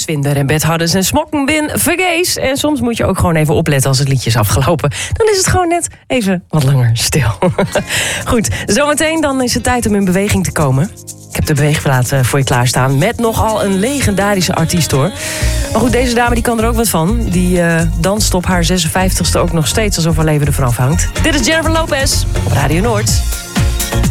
vinden. En bedhadders en smokken bin vergees. En soms moet je ook gewoon even opletten als het liedje is afgelopen. Dan is het gewoon net even wat langer stil. Goed, zometeen dan is het tijd om in beweging te komen. Ik heb de beweegplaat voor je klaarstaan met nogal een legendarische artiest, hoor. Maar goed, deze dame die kan er ook wat van. Die danst op haar 56e ook nog steeds alsof haar leven ervan afhangt. Dit is Jennifer Lopez op Radio Noord.